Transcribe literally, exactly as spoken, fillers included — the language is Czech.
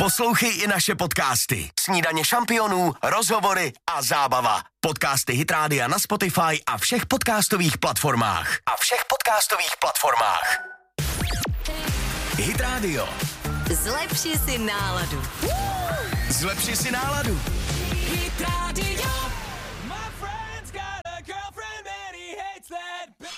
Poslouchej i naše podcasty. Snídaně šampionů, rozhovory a zábava. Podcasty Hit Rádia na Spotify a všech podcastových platformách. A všech podcastových platformách. Hit Radio. Zlepši si náladu. Zlepši si náladu. Hit Radio.